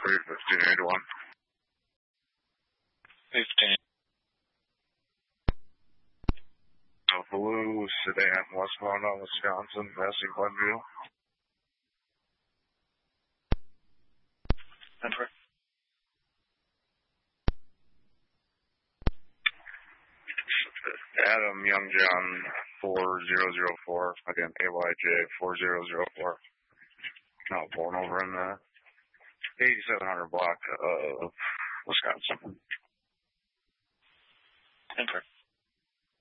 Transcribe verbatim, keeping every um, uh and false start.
three fifteen eighty-one. fifteen. A blue sedan, West Mona, Wisconsin, passing Glenview. Enter. Adam Youngjohn, four zero zero four. Again, A Y J, four zero zero four. Now pulling over in the eighty-seven hundred block of Wisconsin. Enter.